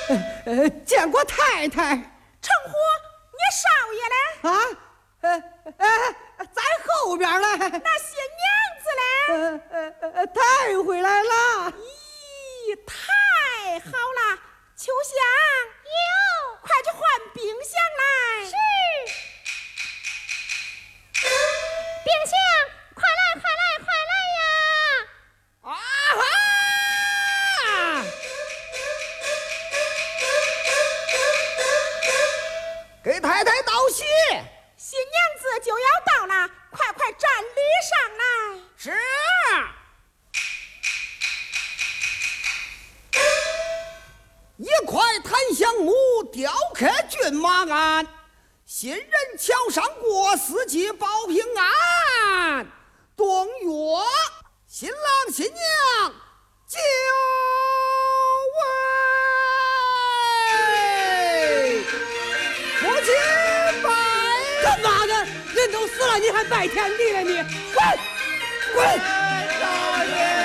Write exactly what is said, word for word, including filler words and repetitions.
呃，见过太太。 称呼你少爷嘞？ 啊，呃呃，在后边嘞。 那些娘子嘞？ 呃呃呃，带回来了。 咦，太好了！秋香，有，快去换冰箱来。 是。冰箱，快来，快来，快来呀！ 啊哈！给太太道喜， 新娘子就要到了，快快站礼上来。 是。一块檀香木雕刻骏马鞍，新人桥上过四季保平安。冬月，新郎新娘就位，父亲拜。干嘛呢？人都死了，你还拜天地了你？滚滚！老爷。